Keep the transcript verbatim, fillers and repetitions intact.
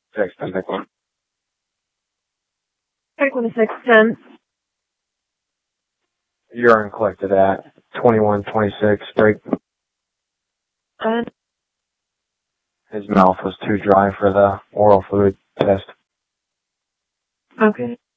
Six, ten, take one. Take one to six, ten. Urine collected at twenty-one twenty-six, break. And His mouth was too dry for the oral fluid test. okay.